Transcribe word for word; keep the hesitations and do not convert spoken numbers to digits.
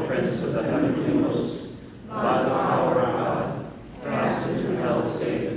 prince of the heavenly host, by the power of God, cast into hell Satan